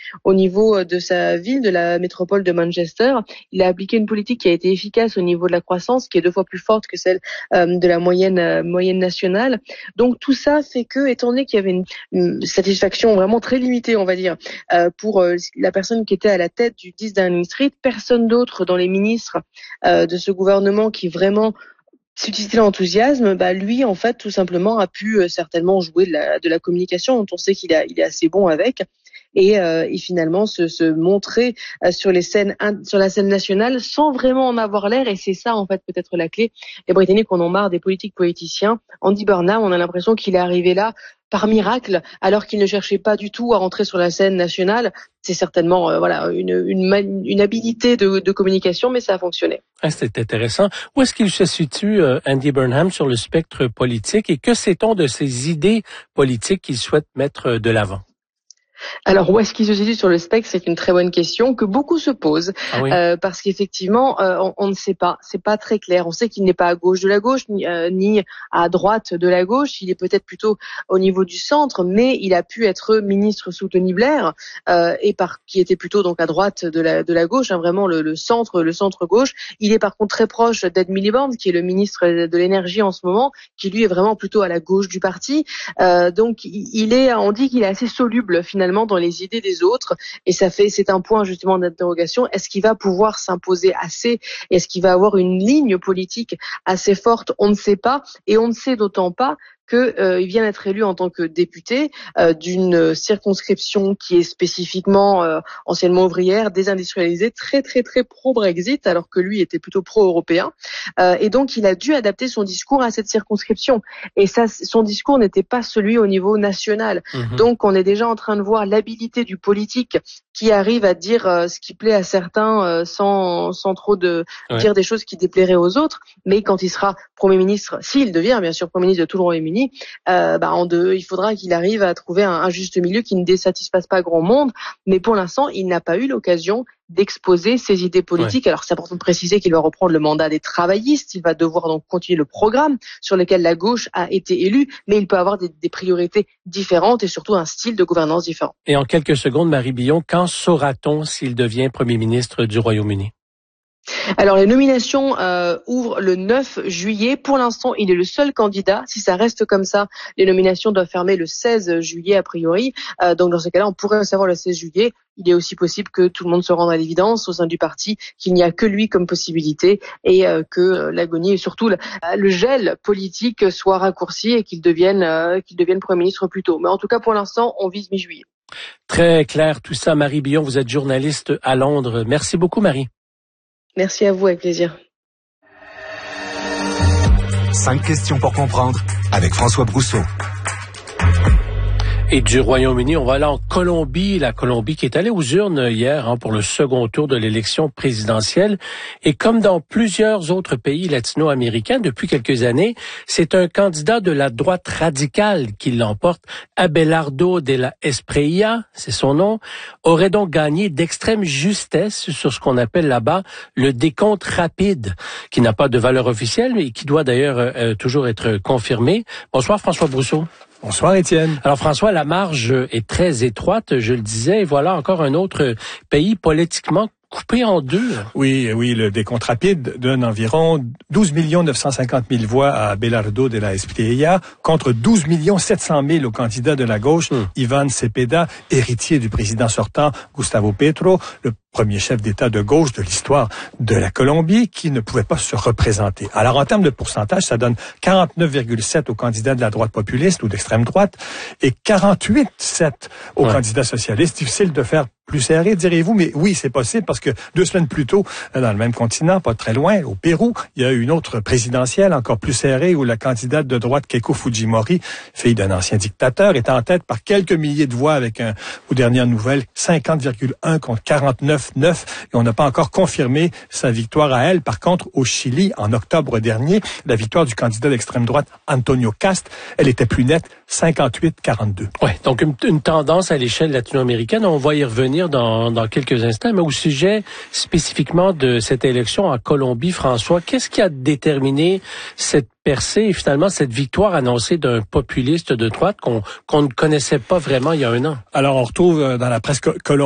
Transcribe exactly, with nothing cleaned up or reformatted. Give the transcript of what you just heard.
au niveau de sa ville, de la métropole de Manchester. Il a appliqué une politique qui a été efficace au niveau de la croissance, qui est deux fois plus forte que celle euh, de la moyenne euh, moyenne nationale. Donc tout ça fait que, étant donné qu'il y avait une, une satisfaction vraiment très limitée, on va dire, euh, pour euh, la personne qui était à la tête du dix Downing Street, personne d'autre dans les ministres euh, de ce gouvernement qui vraiment susciter l'enthousiasme, bah lui en fait tout simplement a pu euh, certainement jouer de la, de la communication dont on sait qu'il a, il est assez bon avec et, euh, et finalement se, se montrer euh, sur les scènes sur la scène nationale sans vraiment en avoir l'air, et c'est ça en fait peut-être la clé. Les Britanniques en ont marre des politiques politiciens. Andy Burnham, on a l'impression qu'il est arrivé là par miracle, alors qu'il ne cherchait pas du tout à rentrer sur la scène nationale. C'est certainement euh, voilà une, une, une habilité de, de communication, mais ça a fonctionné. Ah, c'est intéressant. Où est-ce qu'il se situe, euh, Andy Burnham, sur le spectre politique, et que sait-on de ses idées politiques qu'il souhaite mettre de l'avant? Alors, où est-ce qu'il se situe sur le spectre? C'est une très bonne question que beaucoup se posent, ah oui. euh, parce qu'effectivement, euh, on, on ne sait pas, c'est pas très clair. On sait qu'il n'est pas à gauche de la gauche, ni, euh, ni à droite de la gauche. Il est peut-être plutôt au niveau du centre, mais il a pu être ministre sous Tony Blair, euh, et par qui était plutôt donc à droite de la de la gauche, hein, vraiment le, le centre, le centre gauche. Il est par contre très proche d'Ed Miliband, qui est le ministre de l'énergie en ce moment, qui lui est vraiment plutôt à la gauche du parti. Euh, donc, il est, on dit qu'il est assez soluble finalement dans les idées des autres, et ça fait, c'est un point justement d'interrogation. Est-ce qu'il va pouvoir s'imposer assez? Est-ce qu'il va avoir une ligne politique assez forte? On ne sait pas, et on ne sait d'autant pas qu'il euh, vient d'être élu en tant que député euh, d'une circonscription qui est spécifiquement euh, anciennement ouvrière, désindustrialisée, très très très pro-Brexit, alors que lui était plutôt pro-européen. Euh, et donc il a dû adapter son discours à cette circonscription. Et ça, son discours n'était pas celui au niveau national. Mmh. Donc on est déjà en train de voir l'habilité du politique qui arrive à dire euh, ce qui plaît à certains euh, sans sans trop de ouais. dire des choses qui déplairaient aux autres. Mais quand il sera Premier ministre, s'il devient bien sûr Premier ministre de tout le Royaume-Uni, Euh, bah en deux, il faudra qu'il arrive à trouver un, un juste milieu qui ne désatisfasse pas grand monde. Mais pour l'instant, il n'a pas eu l'occasion d'exposer ses idées politiques. Ouais. Alors c'est important de préciser qu'il va reprendre le mandat des travaillistes. Il va devoir donc continuer le programme sur lequel la gauche a été élue, mais il peut avoir des, des priorités différentes et surtout un style de gouvernance différent. Et en quelques secondes, Marie Billon, quand saura-t-on s'il devient Premier ministre du Royaume-Uni? Alors les nominations euh, ouvrent le neuf juillet. Pour l'instant, il est le seul candidat. Si ça reste comme ça, les nominations doivent fermer le seize juillet a priori. Euh, donc dans ce cas-là, on pourrait savoir le seize juillet. Il est aussi possible que tout le monde se rende à l'évidence au sein du parti qu'il n'y a que lui comme possibilité, et euh, que l'agonie et surtout le, le gel politique soit raccourci et qu'il devienne euh, qu'il devienne Premier ministre plus tôt. Mais en tout cas, pour l'instant, on vise mi-juillet. Très clair tout ça. Marie Billon, vous êtes journaliste à Londres. Merci beaucoup, Marie. Merci à vous, avec plaisir. Cinq questions pour comprendre avec François Brousseau. Et du Royaume-Uni, on va aller en Colombie. La Colombie qui est allée aux urnes hier hein, pour le second tour de l'élection présidentielle. Et comme dans plusieurs autres pays latino-américains depuis quelques années, c'est un candidat de la droite radicale qui l'emporte. Abelardo de la Espriella, c'est son nom, aurait donc gagné d'extrême justesse sur ce qu'on appelle là-bas le décompte rapide, qui n'a pas de valeur officielle et qui doit d'ailleurs euh, toujours être confirmé. Bonsoir François Brousseau. Bonsoir Étienne. Alors François, la marge est très étroite, je le disais, et voilà encore un autre pays politiquement coupé en deux. Oui, oui, le décompte rapide donne environ douze millions neuf cent cinquante mille voix à Abelardo de la Espriella contre douze millions sept cent mille au candidat de la gauche, hum. Iván Cepeda, héritier du président sortant Gustavo Petro, le premier chef d'État de gauche de l'histoire de la Colombie, qui ne pouvait pas se représenter. Alors, en termes de pourcentage, ça donne quarante-neuf virgule sept au candidat de la droite populiste ou d'extrême droite et quarante-huit virgule sept au ouais. candidat socialiste. Difficile de faire plus serré, direz-vous, mais oui, c'est possible parce que deux semaines plus tôt, dans le même continent, pas très loin, au Pérou, il y a eu une autre présidentielle encore plus serrée où la candidate de droite Keiko Fujimori, fille d'un ancien dictateur, est en tête par quelques milliers de voix avec un, aux dernières nouvelles, cinquante virgule un contre quarante-neuf virgule neuf, et on n'a pas encore confirmé sa victoire à elle. Par contre, au Chili, en octobre dernier, la victoire du candidat d'extrême droite Antonio Cast, elle était plus nette, cinquante-huit à quarante-deux. Ouais, donc une, une tendance à l'échelle latino-américaine. On va y revenir dans, dans quelques instants, mais au sujet spécifiquement de cette élection en Colombie, François, qu'est-ce qui a déterminé cette percée et finalement cette victoire annoncée d'un populiste de droite qu'on qu'on ne connaissait pas vraiment il y a un an? Alors, on retrouve dans la presse colombienne